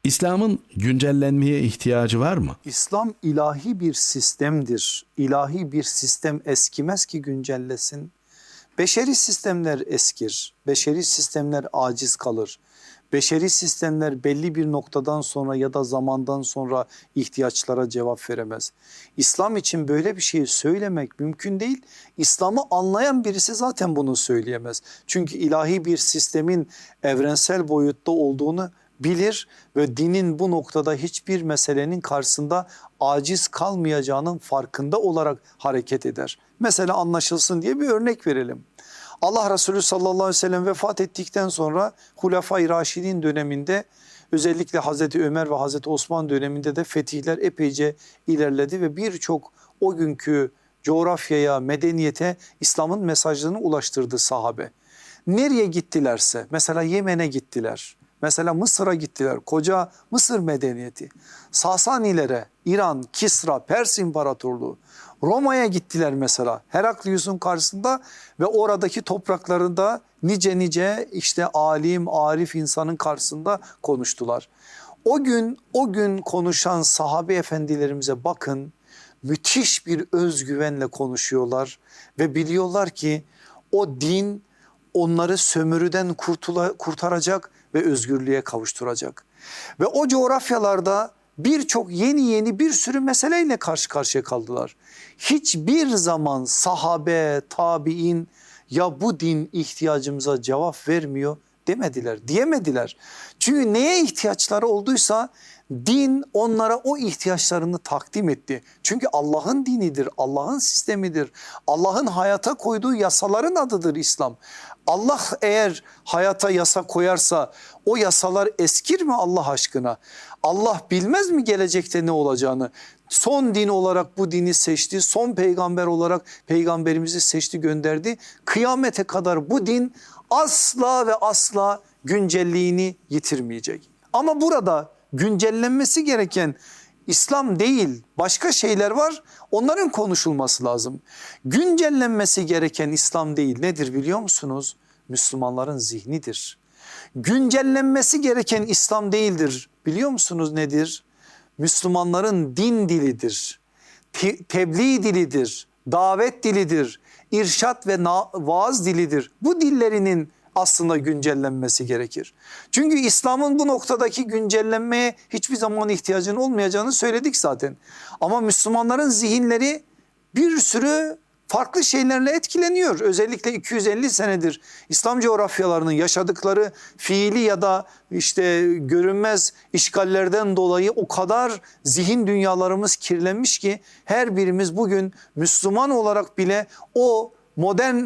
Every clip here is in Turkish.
İslam'ın güncellenmeye ihtiyacı var mı? İslam ilahi bir sistemdir. İlahi bir sistem eskimez ki güncellesin. Beşeri sistemler eskir. Beşeri sistemler aciz kalır. Beşeri sistemler belli bir noktadan sonra ya da zamandan sonra ihtiyaçlara cevap veremez. İslam için böyle bir şeyi söylemek mümkün değil. İslam'ı anlayan birisi zaten bunu söyleyemez. Çünkü ilahi bir sistemin evrensel boyutta olduğunu bilir ve dinin bu noktada hiçbir meselenin karşısında aciz kalmayacağının farkında olarak hareket eder. Mesela anlaşılsın diye bir örnek verelim. Allah Resulü sallallahu aleyhi ve sellem vefat ettikten sonra Hulefai Raşidin döneminde özellikle Hazreti Ömer ve Hazreti Osman döneminde de fetihler epeyce ilerledi ve birçok o günkü coğrafyaya, medeniyete İslam'ın mesajlarını ulaştırdı sahabe. Nereye gittilerse, mesela Yemen'e gittiler, mesela Mısır'a gittiler, koca Mısır medeniyeti, Sasanilere, İran, Kisra, Pers İmparatorluğu, Roma'ya gittiler mesela Heraklius'un karşısında ve oradaki topraklarında nice işte alim, arif insanın karşısında konuştular. O gün konuşan sahabe efendilerimize bakın, müthiş bir özgüvenle konuşuyorlar ve biliyorlar ki o din onları sömürüden kurtaracak ve özgürlüğe kavuşturacak. Ve o coğrafyalarda birçok yeni bir sürü meseleyle karşı karşıya kaldılar. Hiçbir zaman sahabe, tabiin ya bu din ihtiyacımıza cevap vermiyor demediler, diyemediler. Çünkü neye ihtiyaçları olduysa din onlara o ihtiyaçlarını takdim etti. Çünkü Allah'ın dinidir, Allah'ın sistemidir. Allah'ın hayata koyduğu yasaların adıdır İslam. Allah eğer hayata yasa koyarsa o yasalar eskir mi Allah aşkına? Allah bilmez mi gelecekte ne olacağını? Son din olarak bu dini seçti, son peygamber olarak peygamberimizi seçti, gönderdi. Kıyamete kadar bu din asla ve asla güncelliğini yitirmeyecek. Ama burada güncellenmesi gereken İslam değil, başka şeyler var, onların konuşulması lazım. Güncellenmesi gereken İslam değil, nedir biliyor musunuz? Müslümanların zihnidir. Güncellenmesi gereken İslam değildir, biliyor musunuz nedir? Müslümanların din dilidir, tebliğ dilidir, davet dilidir, irşat ve vaaz dilidir. Bu dillerinin aslında güncellenmesi gerekir. Çünkü İslam'ın bu noktadaki güncellenmeye hiçbir zaman ihtiyacının olmayacağını söyledik zaten. Ama Müslümanların zihinleri bir sürü farklı şeylerle etkileniyor. Özellikle 250 senedir İslam coğrafyalarının yaşadıkları fiili ya da işte görünmez işgallerden dolayı o kadar zihin dünyalarımız kirlenmiş ki her birimiz bugün Müslüman olarak bile o modern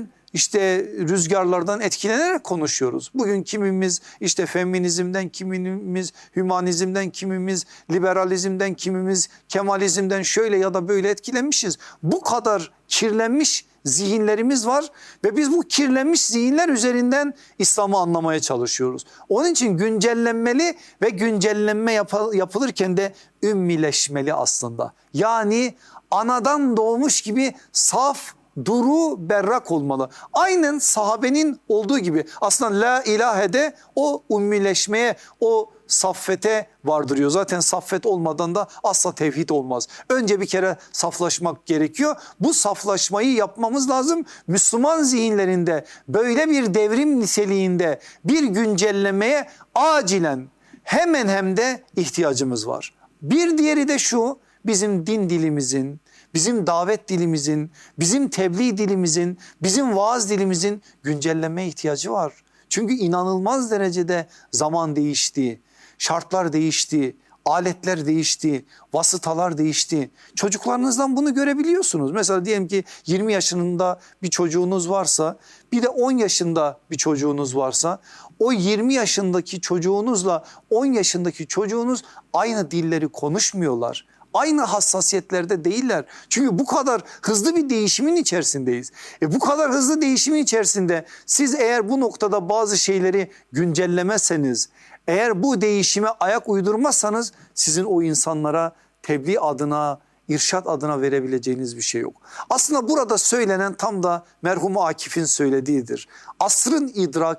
rüzgarlardan etkilenerek konuşuyoruz. Bugün kimimiz işte feminizmden, kimimiz hümanizmden, kimimiz liberalizmden, kimimiz kemalizmden şöyle ya da böyle etkilenmişiz. Bu kadar kirlenmiş zihinlerimiz var ve biz bu kirlenmiş zihinler üzerinden İslam'ı anlamaya çalışıyoruz. Onun için güncellenmeli ve güncellenme yapılırken de ümmileşmeli aslında. Yani anadan doğmuş gibi saf, duru, berrak olmalı. Aynen sahabenin olduğu gibi aslında la ilahe de o ummileşmeye, o saffete vardırıyor. Zaten saffet olmadan da asla tevhid olmaz. Önce bir kere saflaşmak gerekiyor. Bu saflaşmayı yapmamız lazım. Müslüman zihinlerinde böyle bir devrim niteliğinde bir güncellemeye acilen hemen hem de ihtiyacımız var. Bir diğeri de şu: bizim din dilimizin, bizim davet dilimizin, bizim tebliğ dilimizin, bizim vaaz dilimizin güncellenme ihtiyacı var. Çünkü inanılmaz derecede zaman değişti, şartlar değişti, aletler değişti, vasıtalar değişti. Çocuklarınızdan bunu görebiliyorsunuz. Mesela diyelim ki 20 yaşında bir çocuğunuz varsa, bir de 10 yaşında bir çocuğunuz varsa, o 20 yaşındaki çocuğunuzla 10 yaşındaki çocuğunuz aynı dilleri konuşmuyorlar. Aynı hassasiyetlerde değiller. Çünkü bu kadar hızlı bir değişimin içerisindeyiz. Bu kadar hızlı değişimin içerisinde siz eğer bu noktada bazı şeyleri güncellemezseniz, eğer bu değişime ayak uydurmazsanız sizin o insanlara tebliğ adına, irşat adına verebileceğiniz bir şey yok. Aslında burada söylenen tam da merhum Akif'in söylediğidir. Asrın idrak